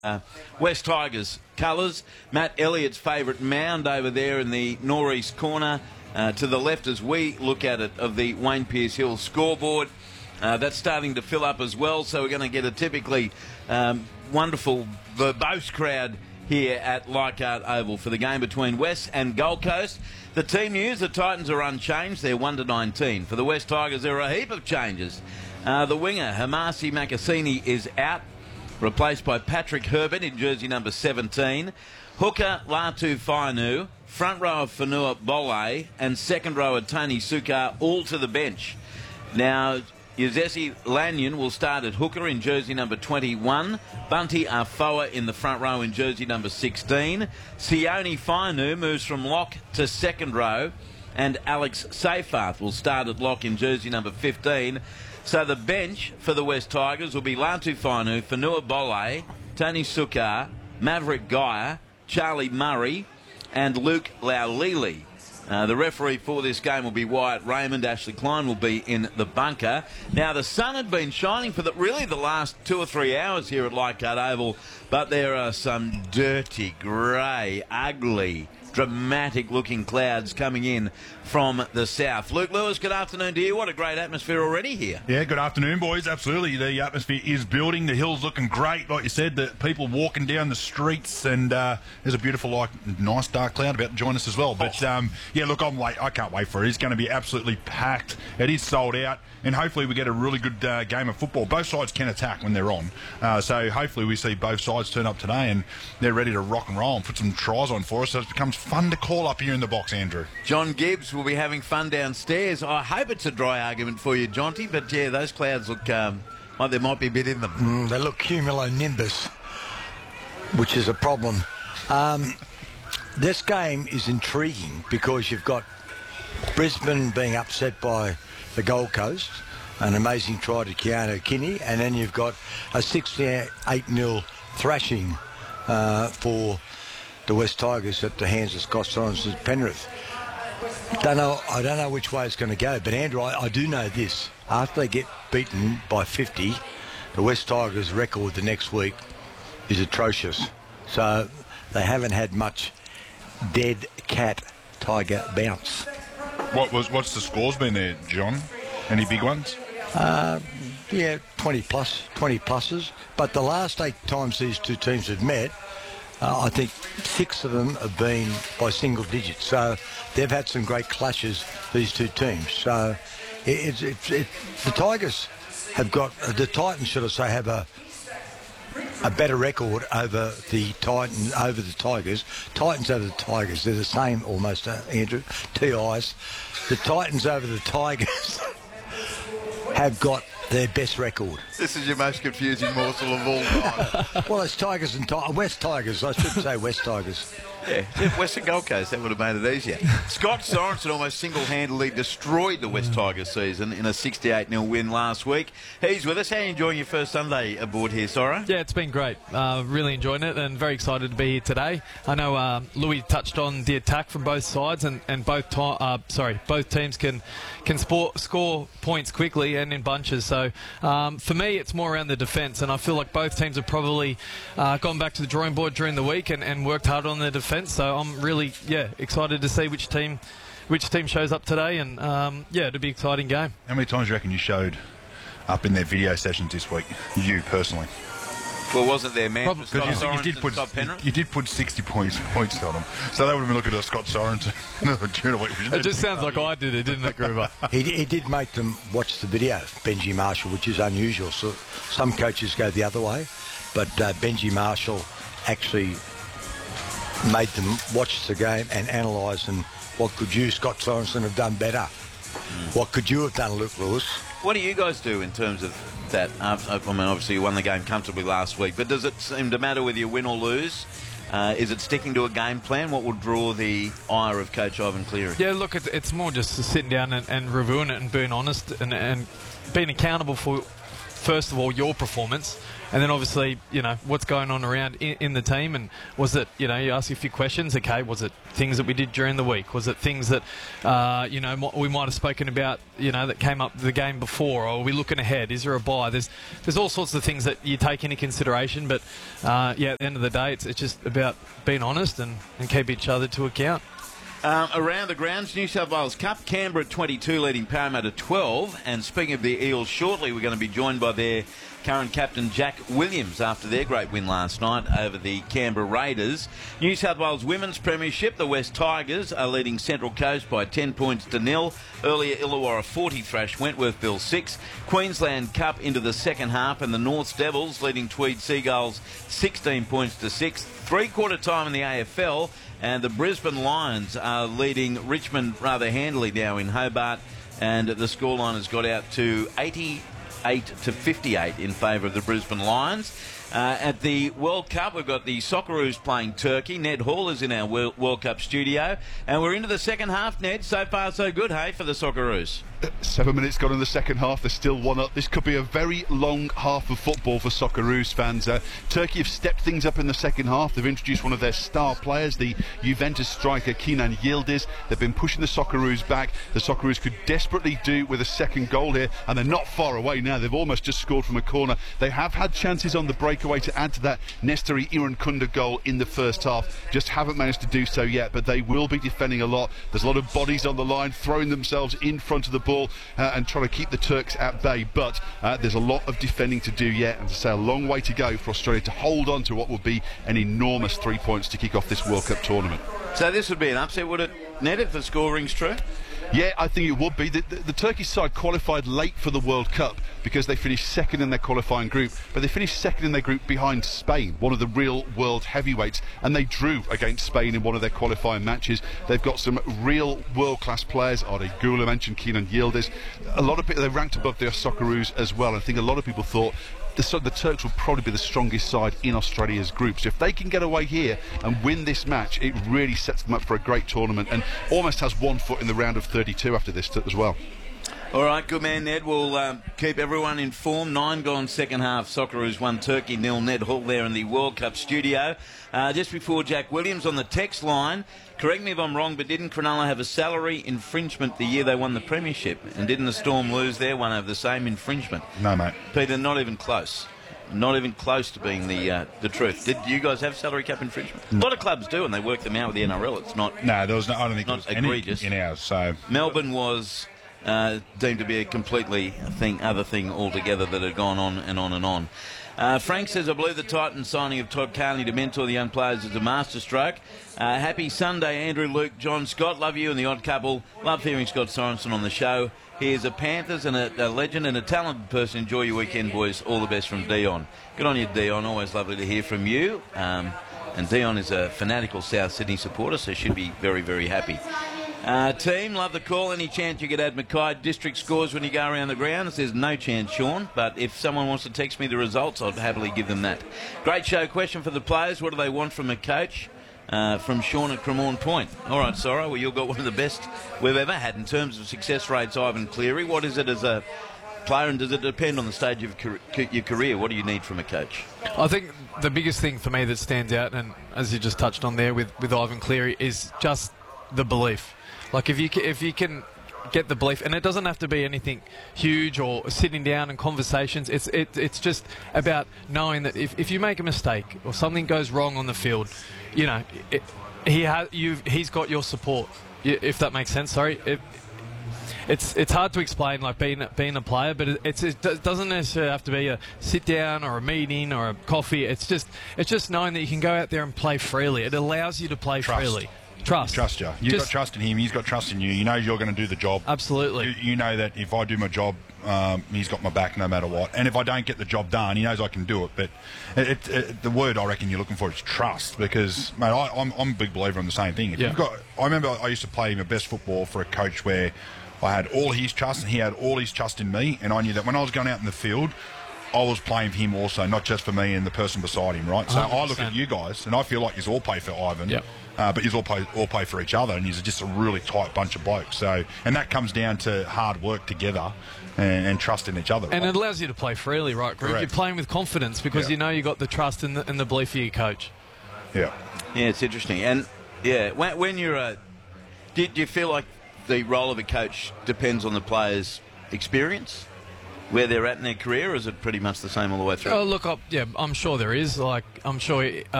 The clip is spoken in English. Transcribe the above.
West Tigers colours. Matt Elliott's favourite mound over there in the northeast corner. To the left as we look at it of the Wayne Pearce Hill scoreboard. That's starting to fill up as well, so we're going to get a typically wonderful, verbose crowd here at Leichhardt Oval for the game between West and Gold Coast. The team news, the Titans are unchanged. They're 1-19. For the West Tigers, there are a heap of changes. The winger, Hamasi Makasini, is out, replaced by Patrick Herbert in jersey number 17. Hooker, Latu Fainu, front row of Fanua Bole, and second row of Tony Sukar, all to the bench. Now, Yuzesi Lanyon will start at hooker in jersey number 21. Bunty Afoa in the front row in jersey number 16. Sione Fainu moves from lock to second row. And Alex Seyfarth will start at lock in jersey number 15. So the bench for the West Tigers will be Latu Fainu, Fanua Bole, Tony Sukar, Maverick Geyer, Charlie Murray, and Luke Laulili. The referee for this game will be Wyatt Raymond. Ashley Klein will be in the bunker. Now, the sun had been shining for really the last 2 or 3 hours here at Leichhardt Oval, but there are some dirty, grey, ugly, dramatic-looking clouds coming in from the south. Luke Lewis, good afternoon to you. What a great atmosphere already here. Yeah, good afternoon, boys. Absolutely. The atmosphere is building. The hill's looking great. Like you said, the people walking down the streets, and there's a beautiful, nice dark cloud about to join us as well. But, yeah, look, I can't wait for it. It's going to be absolutely packed. It is sold out, and hopefully we get a really good game of football. Both sides can attack when they're on. So hopefully we see both sides turn up today, and they're ready to rock and roll and put some tries on for us, so it becomes fun to call up here in the box, Andrew. John Gibbs will be having fun downstairs. I hope it's a dry argument for you, Jonty, but yeah, those clouds look like there might be a bit in them. They look cumulonimbus, which is a problem. This game is intriguing because you've got Brisbane being upset by the Gold Coast, an amazing try to Keanu Kinney, and then you've got a 68-0 thrashing for the West Tigers at the hands of Scott Sorensen at Penrith. I don't know which way it's going to go, but Andrew, I do know this. After they get beaten by 50, the West Tigers' record the next week is atrocious. So they haven't had much dead cat tiger bounce. What's the scores been there, John? Any big ones? Yeah, 20 pluses. But the last 8 times these two teams have met, I think 6 of them have been by single digits. So they've had some great clashes, these two teams. So the Tigers have got, the Titans, should I say, have a better record over the Titans, over the Tigers. Titans over the Tigers, they're the same almost, Andrew. TIs. The Titans over the Tigers have got their best record. This is your most confusing morsel of all time. Well, it's Tigers and West Tigers. I should say West Tigers. Yeah, Western Gold Coast, that would have made it easier. Scott Sorensen almost single-handedly destroyed the West Tigers season in a 68-0 win last week. He's with us. How are you enjoying your first Sunday aboard here, Sora? Yeah, it's been great. Really enjoying it and very excited to be here today. I know Louis touched on the attack from both sides, and both teams can score points quickly and in bunches. So for me, it's more around the defence, and I feel like both teams have probably gone back to the drawing board during the week and worked hard on their defence. So I'm really, excited to see which team shows up today, and it'll be an exciting game. How many times do you reckon you showed up in their video sessions this week, you personally? Well, wasn't there, man? You did put 60 points on them, so they would have been looking at Scott Sorensen during the week. It just sounds like I did it, didn't it, Gruber? He did make them watch the video, Benji Marshall, which is unusual. So some coaches go the other way, but Benji Marshall actually made them watch the game and analyse, and what could you, Scott Sorensen, have done better? What could you have done, Luke Lewis? What do you guys do in terms of that? I mean, obviously you won the game comfortably last week, but does it seem to matter whether you win or lose? Is it sticking to a game plan? What will draw the ire of Coach Ivan Cleary? Yeah, look, it's more just sitting down and reviewing it and being honest and being accountable for, first of all, your performance, And then obviously, what's going on around in the team, and was it, you ask a few questions, okay, was it things that we did during the week? Was it things that, we might have spoken about, that came up the game before, or are we looking ahead? Is there a bye? There's all sorts of things that you take into consideration, but, at the end of the day, it's just about being honest and keep each other to account. Around the grounds, New South Wales Cup, Canberra at 22, leading Parramatta 12. And speaking of the Eels, shortly we're going to be joined by their current captain Jack Williams after their great win last night over the Canberra Raiders. New South Wales Women's Premiership, the West Tigers are leading Central Coast by 10 points to 0. Earlier, Illawarra 40 thrash Wentworthville 6. Queensland Cup into the second half, and the North Devils leading Tweed Seagulls 16 points to 6. Three-quarter time in the AFL. And the Brisbane Lions are leading Richmond rather handily now in Hobart, and the scoreline has got out to 88 to 58 in favour of the Brisbane Lions. At the World Cup, we've got the Socceroos playing Turkey. Ned Hall is in our World Cup studio, and we're into the second half, Ned. So far, so good, hey, for the Socceroos. 7 minutes gone in the second half. They're still 1-up. This could be a very long half of football for Socceroos fans. Turkey have stepped things up in the second half. They've introduced one of their star players, the Juventus striker Kenan Yildiz. They've been pushing the Socceroos back. The Socceroos could desperately do with a second goal here, and they're not far away now. They've almost just scored from a corner. They have had chances on the breakaway to add to that Nestori Irankunda goal in the first half. Just haven't managed to do so yet, but they will be defending a lot. There's a lot of bodies on the line, throwing themselves in front of the ball and trying to keep the Turks at bay, but there's a lot of defending to do yet, and to say a long way to go for Australia to hold on to what will be an enormous 3 points to kick off this World Cup tournament. So this would be an upset, would it, Ned, if the score rings true? Yeah, I think it would be. The Turkish side qualified late for the World Cup because they finished second in their qualifying group, but they finished second in their group behind Spain, one of the real world heavyweights, and they drew against Spain in one of their qualifying matches. They've got some real world-class players. Ade Gula mentioned Kenan Yildiz. A lot of people, they're ranked above their Socceroos as well. I think a lot of people thought the Turks will probably be the strongest side in Australia's group. So if they can get away here and win this match, it really sets them up for a great tournament, and almost has 1 foot in the round of 32 after this as well. All right, good man, Ned. We'll keep everyone informed. 9 gone second half. Socceroos 1, Turkey 0. Ned Hall there in the World Cup studio. Just before Jack Williams on the text line, correct me if I'm wrong, but didn't Cronulla have a salary infringement the year they won the premiership? And didn't the Storm lose their one over the same infringement? No, mate. Peter, not even close. Not even close to being the truth. Did you guys have salary cap infringement? A lot of clubs do, and they work them out with the NRL. It's not. No, there was no. I don't think not there was egregious any in ours. So Melbourne was deemed to be a completely other thing altogether that had gone on and on and on. Frank says, I believe the Titans signing of Todd Carney to mentor the young players is a masterstroke. Happy Sunday, Andrew, Luke, John, Scott. Love you and the Odd Couple. Love hearing Scott Sorensen on the show. He is a Panthers and a legend and a talented person. Enjoy your weekend, boys. All the best from Dion. Good on you, Dion. Always lovely to hear from you. And Dion is a fanatical South Sydney supporter, so should be very, very happy. Team, love the call. Any chance you could add Mackay district scores when you go around the grounds? There's no chance, Sean, but if someone wants to text me the results, I'd happily give them that. Great show. Question for the players. What do they want from a coach? From Sean at Cremorne Point. All right, Sora, well, you've got one of the best we've ever had in terms of success rates, Ivan Cleary. What is it as a player, and does it depend on the stage of your career? What do you need from a coach? I think the biggest thing for me that stands out, and as you just touched on there with Ivan Cleary, is just the belief. Like if you can get the belief, and it doesn't have to be anything huge or sitting down in conversations. It's just about knowing that if you make a mistake or something goes wrong on the field, you know, he's got your support. If that makes sense. Sorry. It's hard to explain, like being a player, but it doesn't necessarily have to be a sit down or a meeting or a coffee. It's just knowing that you can go out there and play freely. It allows you to play freely. Trust you. You've got trust in him. He's got trust in you. You know you're going to do the job. Absolutely. You know that if I do my job, he's got my back no matter what. And if I don't get the job done, he knows I can do it. But the word I reckon you're looking for is trust. Because, mate, I'm a big believer in the same thing. I remember I used to play my best football for a coach where I had all his trust and he had all his trust in me. And I knew that when I was going out in the field, I was playing for him also, not just for me and the person beside him, right? So 100%. I look at you guys, and I feel like you all play for Ivan, Yep. but you all play for each other, and you're just a really tight bunch of blokes. So, and that comes down to hard work together and trust in each other. And right? it allows you to play freely, right, Greg? Correct. You're playing with confidence because Yeah. you know you got the trust and the belief of your coach. Yeah. Yeah, it's interesting. And, yeah, when you're do you feel like the role of a coach depends on the player's experience, where they're at in their career, or is it pretty much the same all the way through? Oh, look, I'm sure there is. Like, I'm sure